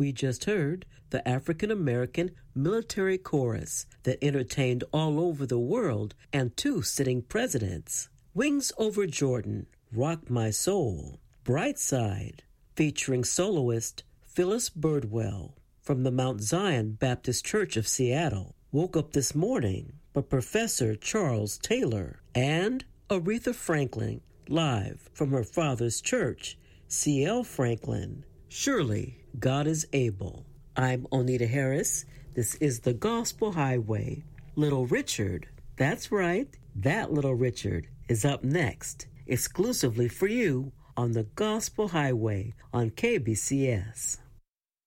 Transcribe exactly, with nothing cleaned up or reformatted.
We just heard the African American Military Chorus that entertained all over the world and two sitting presidents. Wings Over Jordan, Rock My Soul. Bright Side, featuring soloist Phyllis Birdwell from the Mount Zion Baptist Church of Seattle. Woke Up This Morning by Professor Charles Taylor. And Aretha Franklin, live from her father's church, C L Franklin. Surely God is able. I'm Onita Harris. This is the Gospel Highway. Little Richard, that's right, that Little Richard is up next, exclusively for you on the Gospel Highway on K B C S.